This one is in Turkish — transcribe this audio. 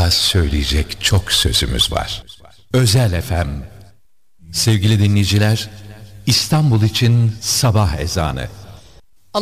Daha söyleyecek çok sözümüz var. Özel FM. Sevgili dinleyiciler, İstanbul için sabah ezanı.